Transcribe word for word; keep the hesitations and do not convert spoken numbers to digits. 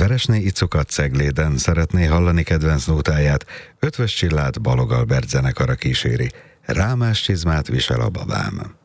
Veresné icukat Cegléden szeretné hallani kedvenc nótáját, Ötvös Csillát Balog Albert zenekara kíséri. Rámás csizmát visel a babám.